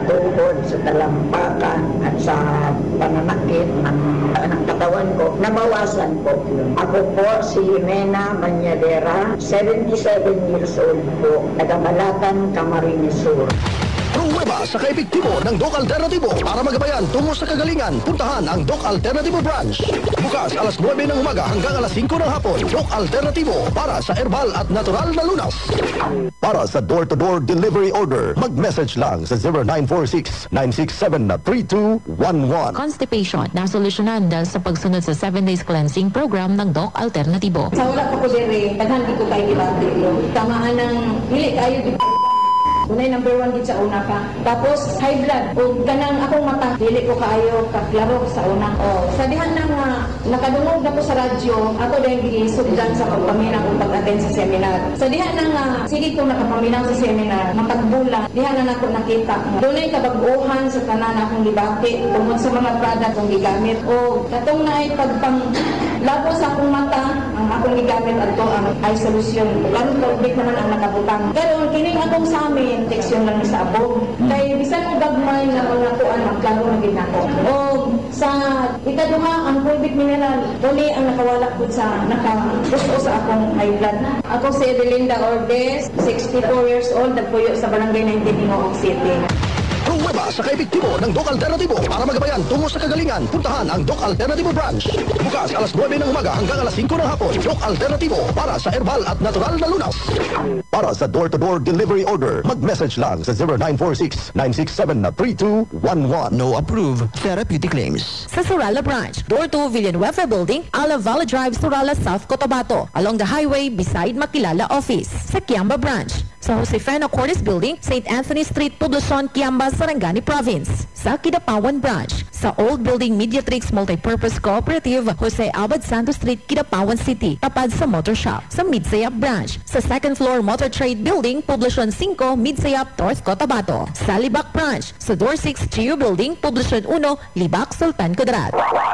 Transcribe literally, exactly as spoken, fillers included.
tukod, sa talampakan at sa pananakit ng, ng katawan ko, nabawasan po. Ako po si Jimena Banyadera, seventy-seven years old po, taga-Balatan, Camarines Sur. Pruweba sa kaepektibo ng Doc Alternativo para magabayan tungo sa kagalingan. Puntahan ang Doc Alternativo Branch. Bukas alas nuwebe ng umaga hanggang alas singko ng hapon. Doc Alternativo para sa herbal at natural na lunas. Para sa door-to-door delivery order, mag-message lang sa zero nine four six, nine six seven, three two one one. Constipation na solusyonan dahil sa pagsunod sa seven days cleansing program ng Doc Alternativo. Sa wala ko po dire, daghan di ko kayo gilati. Tamaan ng dili kayo di unay number one gid sa una ka. Tapos high blood o ganang akong mata dili ko kaayo kaklaro sa una. O sa dihan nang uh, nakadungog na ko sa radyo, ako dahil gisugdan sa pagpaminaw kung pag-attend sa seminar. Sa dihan nang uh, sige ko nakapaminaw sa seminar, matagbulan, dihan na nako nakita. Dunay kabag-uhan sa tanan akong gibati tungod sa mga product kong gigamit. O katong naay pagpang labo sa akong mata, ang akong gigamit adto ang eye solution. Karon tubig naman ang nakabutang. Pero kining akong sa amin infeksyon lang sa abog. Kaya bisan mo gagmay na mga kuan magklaro na ginako. O sa ikaduha ang fulvic mineral, duli ang nakawala po sa nakapusto sa akong high blood. Ako si Edelinda Ordes, sixty-four years old, nagpuyo sa barangay nineteen Imoog City. Pruweba sa kaepektibo ng Doc Alternativo para magabayan tungo sa kagalingan. Puntahan ang Doc Alternativo Branch. Bukas alas nuwebe ng umaga hanggang alas singko ng hapon. Doc Alternativo para sa herbal at natural na lunas. Para sa door-to-door delivery order, mag-message lang sa zero nine four six, nine six seven, three two one one. No approved therapeutic claims. Sa Surala Branch, door to Villanueva Building, Ala Valley Drive, Surala, South Cotabato, along the highway beside Makilala Office. Sa Kiamba Branch, sa Josefina Cordes Building, Saint Anthony Street, Poblacion, Kiamba, Sarangani Province. Sa Kidapawan Branch, sa Old Building Mediatrix Multipurpose Cooperative, Jose Abad Santos Street, Kidapawan City, tapad sa Motor Shop. Sa Midsayap Branch, sa second floor Motor Trade Building, Poblacion five, Midsayap, North Cotabato. Sa Libak Branch, sa Door six Geo Building, Poblacion one, Libak, Sultan Kudarat.